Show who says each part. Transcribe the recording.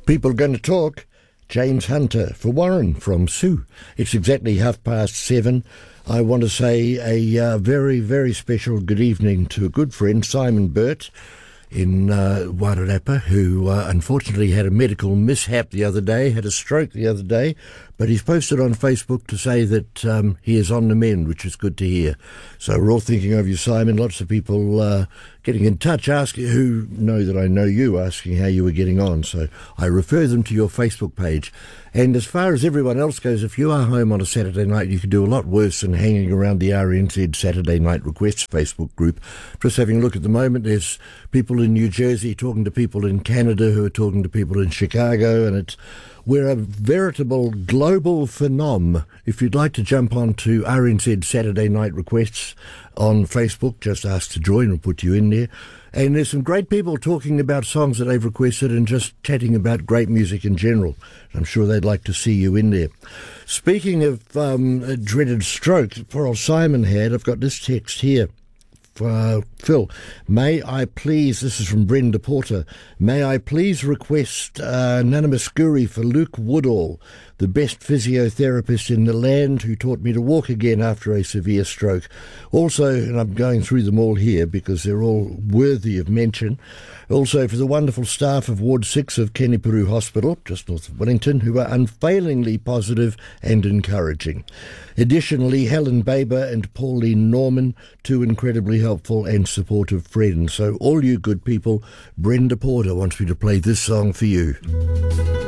Speaker 1: People going to talk. James Hunter for Warren from Sue. It's exactly 7:30. I want to say a very, very special good evening to a good friend, Simon Burt, in Wairarapa, who unfortunately had a medical mishap the other day, had a stroke the other day, but he's posted on Facebook to say that he is on the mend, which is good to hear. So we're all thinking of you, Simon. Lots of people getting in touch, asking, who know that I know you, asking how you were getting on. So I refer them to your Facebook page. And as far as everyone else goes, if you are home on a Saturday night, you could do a lot worse than hanging around the RNZ Saturday Night Requests Facebook group. Just having a look at the moment, there's people in New Jersey talking to people in Canada who are talking to people in Chicago, and we're a veritable global phenom. If you'd like to jump on to RNZ Saturday Night Requests on Facebook, just ask to join, we'll put you in there. And there's some great people talking about songs that they've requested and just chatting about great music in general. I'm sure they'd like to see you in there. Speaking of a dreaded stroke, poor old Simon had, I've got this text here. Phil, may I please, this is from Brenda Porter, may I please request Nanamuskuri for Luke Woodall, the best physiotherapist in the land who taught me to walk again after a severe stroke. Also, and I'm going through them all here because they're all worthy of mention, also for the wonderful staff of Ward 6 of Kenepuru Hospital, just north of Wellington, who are unfailingly positive and encouraging. Additionally, Helen Baber and Pauline Norman, two incredibly helpful and supportive friends. So all you good people, Brenda Porter wants me to play this song for you.